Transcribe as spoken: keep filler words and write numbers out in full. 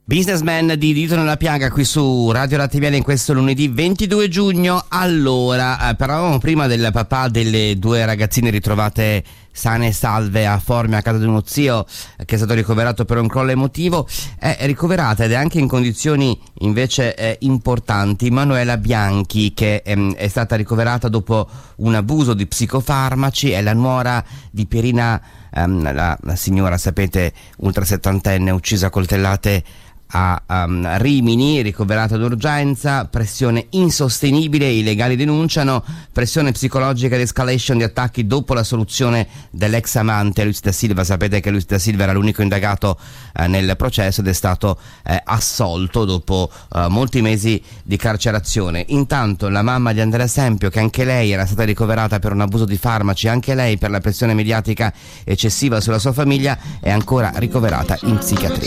Businessman di Dito nella piaga qui su Radio Latviana in questo lunedì ventidue giugno. Allora, eh, parlavamo prima del papà delle due ragazzine ritrovate sane e salve a Formia a casa di uno zio eh, che è stato ricoverato per un crollo emotivo. È ricoverata ed è anche in condizioni invece eh, importanti Manuela Bianchi, che ehm, è stata ricoverata dopo un abuso di psicofarmaci. È la nuora di Pierina, ehm, la, la signora, sapete, ultrasettantenne uccisa a coltellate a um, Rimini, ricoverata d'urgenza, pressione insostenibile, i legali denunciano pressione psicologica ed escalation di attacchi dopo la soluzione dell'ex amante Luis da Silva. Sapete che Luis da Silva era l'unico indagato eh, nel processo ed è stato eh, assolto dopo eh, molti mesi di carcerazione. Intanto la mamma di Andrea Sempio, che anche lei era stata ricoverata per un abuso di farmaci, anche lei per la pressione mediatica eccessiva sulla sua famiglia, è ancora ricoverata in psichiatria.